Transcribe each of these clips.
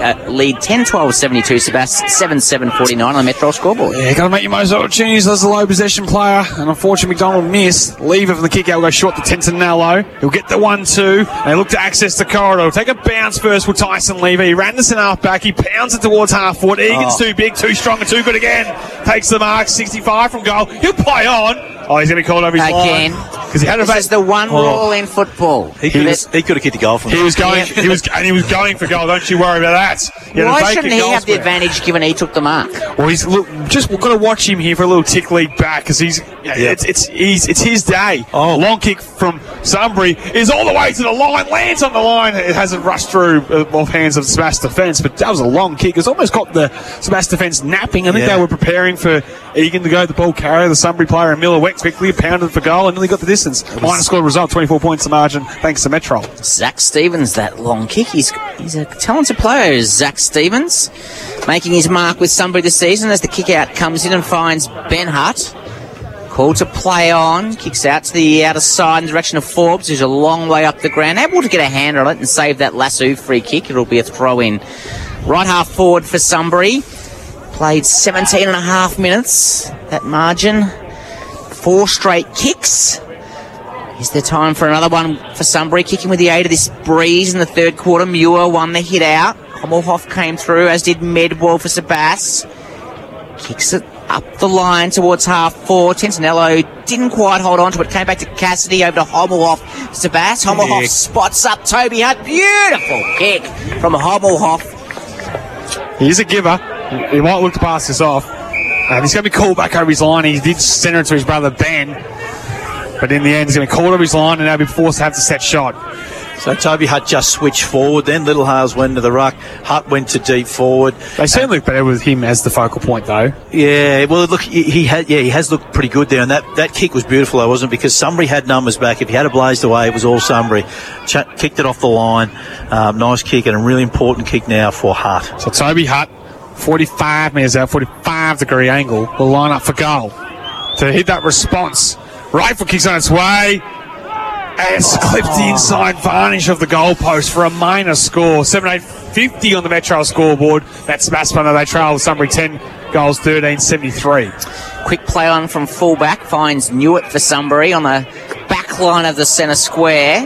lead 10-12-72. Sebastian 7-7-49 on the Metro scoreboard. Yeah, got to make your most opportunities as a low possession player. And unfortunately, McDonald missed. Lever from the kick out will go short to Tentonello. He'll get the 1-2. They look to access the corridor. Take a bounce first with Tyson Lever. He ran this in half back. He pounds it towards half forward. Egan's too big, too strong, and too good again. Takes the mark. 65 from goal. He'll play on. Oh, he's going to be called over his line. Because he had this is the one rule in football. He could have kicked a goal from he was going going for goal. Don't you worry about that. Why shouldn't he have the advantage given he took the mark? Well, we've got to watch him here for a little tick lead back because it's his day. Long kick from Sunbury is all the way to the line, lands on the line. It hasn't rushed through off hands of the Sebastian defence, but that was a long kick. It's almost got the Sebastian defence napping. I think they were preparing for Egan to go the ball carrier. The Sunbury player and Miller went quickly, pounded for goal, and nearly got the distance. Minor scored result, 24 points the margin, thanks to Metro. Zach Stevens, that long kick. He's a talented player, Zach Stevens, making his mark with Sunbury this season as the kick out comes in and finds Ben Hutt. Called to play on, kicks out to the outer side in the direction of Forbes, who's a long way up the ground, able to get a hand on it and save that lasso free kick. It'll be a throw in right half forward for Sunbury. Played 17 and a half minutes, that margin. 4 straight kicks. Is there time for another one for Sunbury? Kicking with the aid of this breeze in the third quarter. Muir won the hit out. Hommelhoff came through, as did Medwell for Sebas. Kicks it up the line towards half 4. Tentonello didn't quite hold on to it. Came back to Cassidy, over to Hommelhoff. Sebas. Hommelhoff spots up Toby Hutt. Beautiful kick from Hommelhoff. He's a giver. He might look to pass this off. He's going to be called back over his line. He did send it to his brother Ben. But in the end, he's going to call it over his line and now be forced to have the set shot. So Toby Hutt just switched forward. Then Little Hales went to the ruck. Hutt went to deep forward. They certainly look better with him as the focal point, though. Yeah, well, look, he has looked pretty good there. And that kick was beautiful, though, wasn't it? Because Sunbury had numbers back. If he had it blazed away, it was all Sunbury. Kicked it off the line. Nice kick and a really important kick now for Hutt. So Toby Hutt, 45 metres out, 45-degree angle, will line up for goal. To hit that response. Right foot kicks on its way. And it's clipped the inside varnish of the goalpost for a minor score. 7-8-50 on the Metro scoreboard. That's Sebastian. They trail Sunbury 10 goals, 13-73. Quick play on from fullback. Finds Newitt for Sunbury on the back line of the centre square.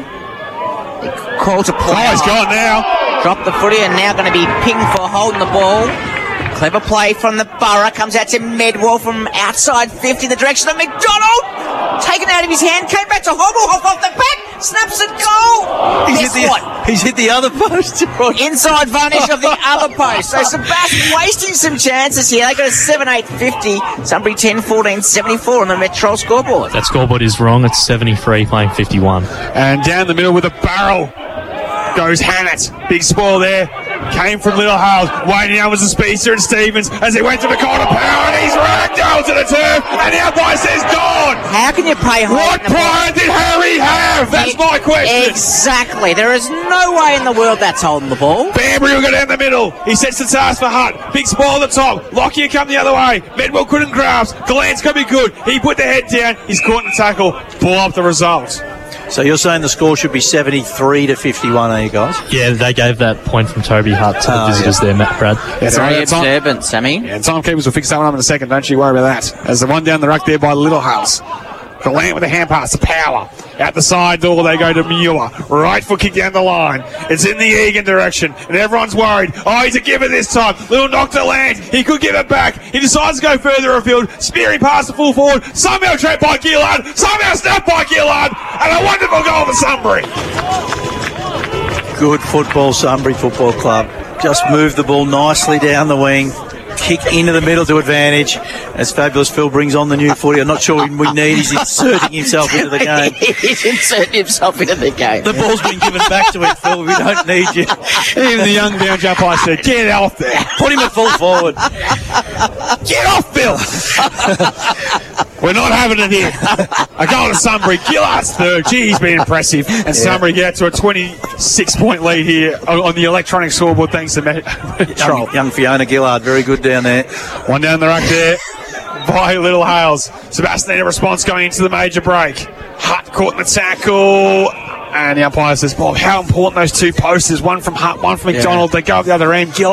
Call to play. Oh, he's gone now. Drop the footy and now going to be pinged for holding the ball. Clever play from the Borough. Comes out to Medwell from outside 50 in the direction of McDonald. Taken out of his hand. Came back to Hommelhoff off the back. Snaps it goal. He's hit the other post. Inside varnish of the other post. So Sebastian wasting some chances here. They got a 7-8-50. Sunbury 10-14-74 on the Metro scoreboard. That scoreboard is wrong. It's 73 playing 51. And down the middle with a barrel goes Hannett. Big spoil there. Came from Little Hales. Waiting out was the speedster and Stevens as he went to the corner power and he's racked out to the turf and the umpire says gone. How can you play high? What pride did Harry have? That's my question. Exactly. There is no way in the world that's holding the ball. Banbury will go down the middle. He sets the task for Hutt. Big spoil at the top. Lockyer come the other way. Medwell couldn't grasp. Galant's going to be good. He put the head down. He's caught in the tackle. Blow up the result. So you're saying the score should be 73-51, are you guys? Yeah, they gave that point from Toby Hutt to the visitors there, Matt Brad. It's very observant, Sammy. Yeah, and timekeepers will fix that one up in a second. Don't you worry about that. As the one down the ruck there by Little House. Galant with a hand pass to Power. Out the side door they go to Muir. Right foot kick down the line. It's in the Egan direction. And everyone's worried. Oh, he's a giver this time. Little knock to land. He could give it back. He decides to go further afield. Spearing pass to full forward. Somehow trapped by Gillard. Somehow snapped by Gillard. And a wonderful goal for Sunbury. Good football, Sunbury Football Club. Just moved the ball nicely down the wing. Kick into the middle to advantage as Fabulous Phil brings on the new footy. I'm not sure we need. He's inserting himself into the game. He's inserting himself into the game. The ball's been given back to him, Phil. We don't need you. Even the young bounce umpire said, get off there. Put him at full forward. Get off, Phil. We're not having it here. A goal to Sunbury. Gillard's third. Gee, he's been impressive. And Sunbury get to a 26-point lead here on the electronic scoreboard thanks to Metro. Young Fiona Gillard, very good down there. One down the ruck there by Little Hales. Sebastian, a response going into the major break. Hutt caught in the tackle. And the umpire says, Bob, how important those two posts is. One from Hutt, one from McDonald. They go up the other end.